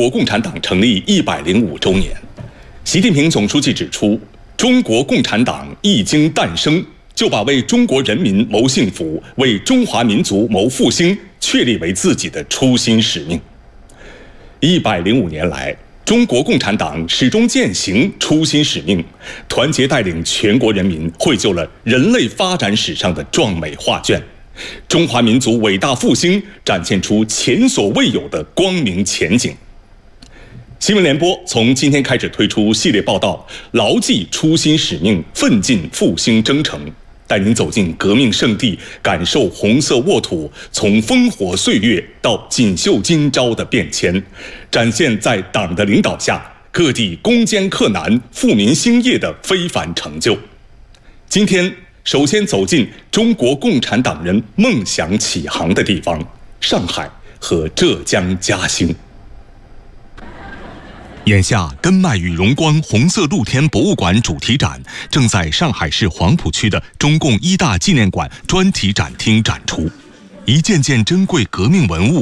国共产党成立105周年，习近平总书记指出，中国共产党一经诞生，就把为中国人民谋幸福、为中华民族谋复兴确立为自己的初心使命。105年来，中国共产党始终践行初心使命，团结带领全国人民绘就了人类发展史上的壮美画卷，中华民族伟大复兴展现出前所未有的光明前景。新闻联播从今天开始推出系列报道，牢记初心使命，奋进复兴征程，带您走进革命圣地，感受红色沃土从烽火岁月到锦绣今朝的变迁，展现在党的领导下各地攻坚克难、富民兴业的非凡成就。今天首先走进中国共产党人梦想起航的地方——上海和浙江嘉兴。眼下，根脉与荣光红色露天博物馆主题展正在上海市黄浦区的中共一大纪念馆专题展厅展出，一件件珍贵革命文物